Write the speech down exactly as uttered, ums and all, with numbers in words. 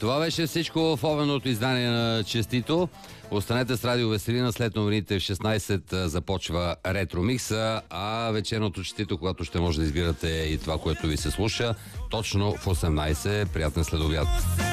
Това беше всичко в обедното издание на Честито. Останете с Радио Веселина, след новините в шестнайсет започва Ретро Микса, а вечерното Честито, когато ще може да избирате и това, което ви се слуша, точно в осемнайсет. Приятен следобед!